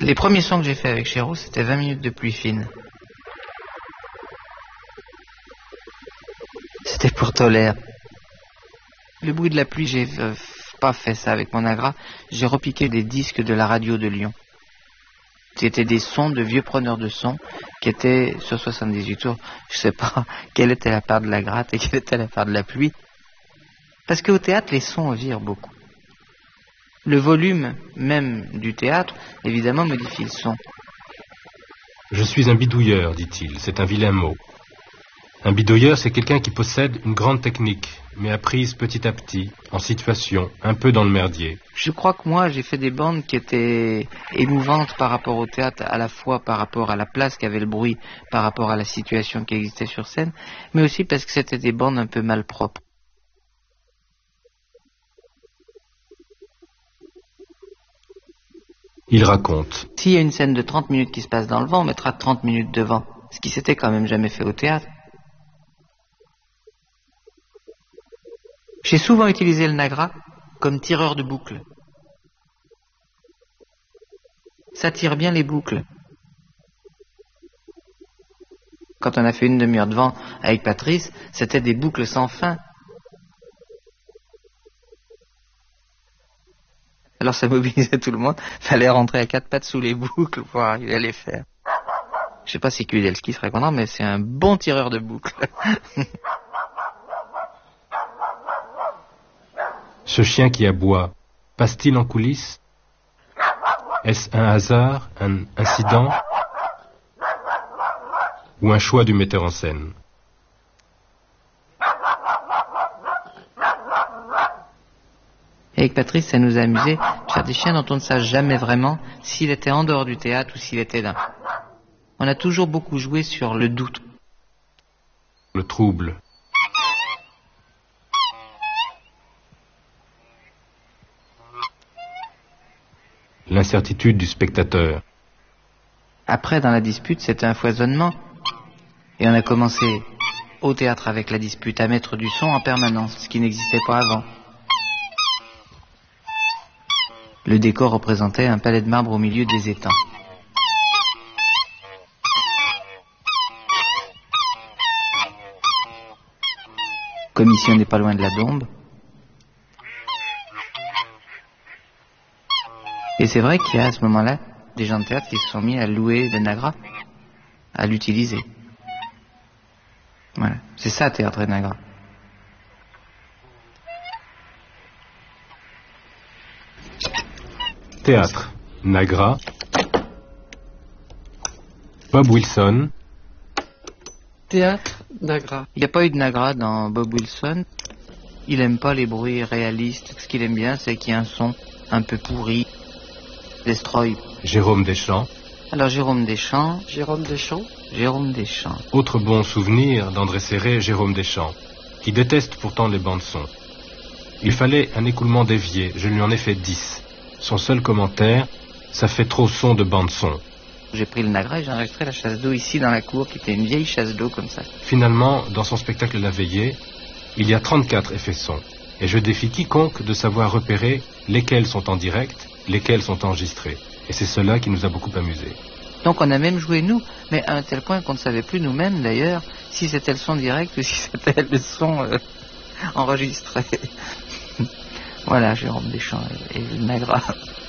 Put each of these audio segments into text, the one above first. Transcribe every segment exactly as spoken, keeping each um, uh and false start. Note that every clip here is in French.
Les premiers sons que j'ai fait avec Chéreau, c'était vingt minutes de pluie fine. C'était pour Tolère. Le bruit de la pluie, j'ai euh, pas fait ça avec mon agra. J'ai repiqué des disques de la radio de Lyon. C'était des sons de vieux preneurs de sons qui étaient sur soixante-dix-huit tours. Je sais pas quelle était la part de la gratte et quelle était la part de la pluie. Parce qu'au théâtre, les sons virent beaucoup. Le volume même du théâtre, évidemment, modifie le son. Je suis un bidouilleur, dit-il. C'est un vilain mot. Un bidouilleur, c'est quelqu'un qui possède une grande technique, mais apprise petit à petit, en situation, un peu dans le merdier. Je crois que moi, j'ai fait des bandes qui étaient émouvantes par rapport au théâtre, à la fois par rapport à la place qu'avait le bruit, par rapport à la situation qui existait sur scène, mais aussi parce que c'était des bandes un peu malpropres. Il raconte. S'il y a une scène de trente minutes qui se passe dans le vent, on mettra trente minutes de vent, ce qui s'était quand même jamais fait au théâtre. J'ai souvent utilisé le nagra comme tireur de boucles. Ça tire bien les boucles. Quand on a fait une demi-heure de vent avec Patrice, c'était des boucles sans fin. Alors ça mobilisait tout le monde. Fallait rentrer à quatre pattes sous les boucles pour arriver à les faire. Je sais pas si Kudelski serait content, mais c'est un bon tireur de boucles. Ce chien qui aboie, passe-t-il en coulisses? Est-ce un hasard, un incident ou un choix du metteur en scène? Avec Patrice, ça nous a amusé de faire des chiens dont on ne sache jamais vraiment s'il était en dehors du théâtre ou s'il était là. On a toujours beaucoup joué sur le doute. Le trouble. L'incertitude du spectateur. Après, dans la dispute, c'était un foisonnement. Et on a commencé au théâtre avec la dispute à mettre du son en permanence, ce qui n'existait pas avant. Le décor représentait un palais de marbre au milieu des étangs. Commission n'est pas loin de la Dombe. Et c'est vrai qu'il y a à ce moment-là des gens de théâtre qui se sont mis à louer le nagra, à l'utiliser. Voilà, c'est ça, théâtre et nagra. Théâtre, nagra, Bob Wilson. Théâtre, nagra. Il n'y a pas eu de nagra dans Bob Wilson. Il aime pas les bruits réalistes. Ce qu'il aime bien, c'est qu'il y a un son un peu pourri. Destroy. Jérôme Deschamps. Alors Jérôme Deschamps. Jérôme Deschamps. Jérôme Deschamps. Autre bon souvenir d'André Serré, Jérôme Deschamps, qui déteste pourtant les bandes-son. Il fallait un écoulement dévié, je lui en ai fait dix. Son seul commentaire, ça fait trop son de bande-son. J'ai pris le nagra et j'ai enregistré la chasse d'eau ici dans la cour, qui était une vieille chasse d'eau comme ça. Finalement, dans son spectacle La Veillée, il y a trente-quatre effets son. Et je défie quiconque de savoir repérer lesquels sont en direct, lesquels sont enregistrés. Et c'est cela qui nous a beaucoup amusés. Donc on a même joué nous, mais à un tel point qu'on ne savait plus nous-mêmes d'ailleurs si c'était le son direct ou si c'était le son euh, enregistré. Voilà, Jérôme Deschamps et, et le nagra.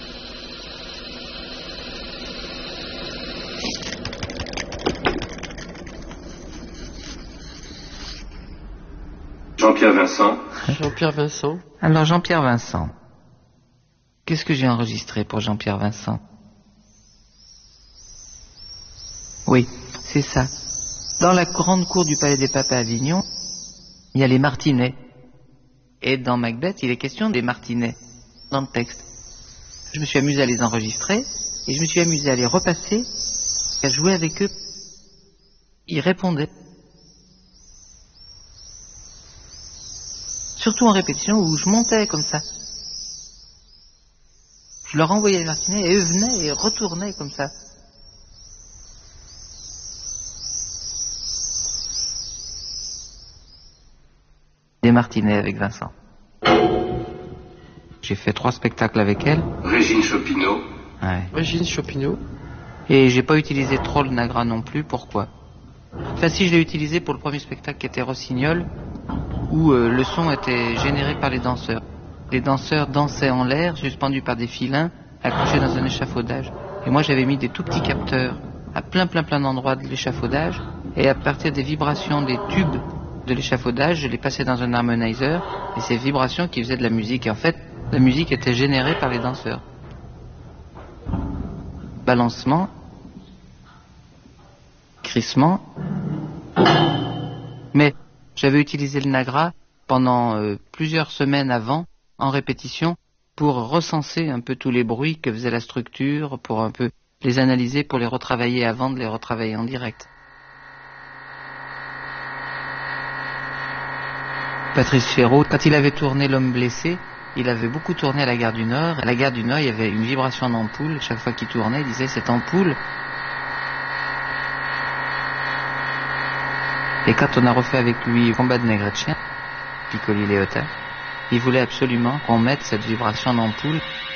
Jean-Pierre Vincent. Jean-Pierre Vincent. Alors Jean-Pierre Vincent. Qu'est-ce que j'ai enregistré pour Jean-Pierre Vincent? Oui, c'est ça. Dans la grande cour du Palais des Papes à Avignon, il y a les martinets. Et dans Macbeth, il est question des martinets dans le texte. Je me suis amusé à les enregistrer et je me suis amusé à les repasser, à jouer avec eux. Ils répondaient. Surtout en répétition où je montais comme ça. Je leur envoyais les martinets et eux venaient et retournaient comme ça. Des martinets avec Vincent. J'ai fait trois spectacles avec elle. Régine Chopineau. Ouais. Régine Chopineau. Et j'ai pas utilisé trop le Nagra non plus, pourquoi? Enfin si, je l'ai utilisé pour le premier spectacle qui était Rossignol, où euh, le son était généré par les danseurs. Les danseurs dansaient en l'air, suspendus par des filins, accrochés dans un échafaudage. Et moi j'avais mis des tout petits capteurs à plein plein plein d'endroits de l'échafaudage, et à partir des vibrations des tubes de l'échafaudage, je les passais dans un harmonizer, et ces vibrations qui faisaient de la musique. Et en fait, la musique était générée par les danseurs. Balancement, crissement. Mais j'avais utilisé le Nagra pendant euh, plusieurs semaines avant, en répétition, pour recenser un peu tous les bruits que faisait la structure, pour un peu les analyser, pour les retravailler avant de les retravailler en direct. Patrice Féraud, quand il avait tourné L'Homme blessé, il avait beaucoup tourné à la Gare du Nord. À la Gare du Nord, il y avait une vibration d'ampoule. Chaque fois qu'il tournait, il disait cette ampoule. Et quand on a refait avec lui Combat de Nègre et de Chien, Piccoli Léotard, il voulait absolument qu'on mette cette vibration d'ampoule